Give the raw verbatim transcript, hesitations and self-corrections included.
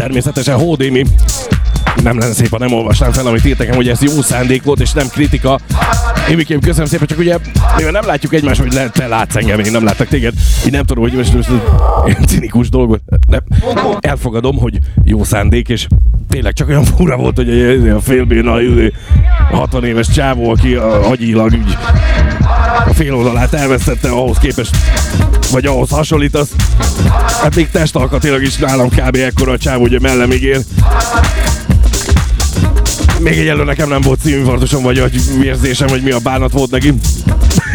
természetesen Hódémi. Nem lenne szép, ha nem olvasnám fel, amit írtak, hogy ez jó szándék volt, és nem kritika. Én Mikém, köszönöm szépen, csak ugye, mivel nem látjuk egymást, hogy le, te látsz engem, én nem látlak téged. Én nem tudom, hogy most, most ilyen cinikus dolgot. Nem. Elfogadom, hogy jó szándék, és tényleg csak olyan fura volt, hogy a félbéna, a hatvan éves csávó, aki agyilag úgy a fél oldalát elvesztette, ahhoz képest, vagy ahhoz hasonlítasz. Hát még testalkatilag is nálam kb. Ekkora a csávó, hogy mellemig ér. Még egyelőre nekem nem volt szívinfarktusom, vagy érzésem, hogy mi a bánat volt neki.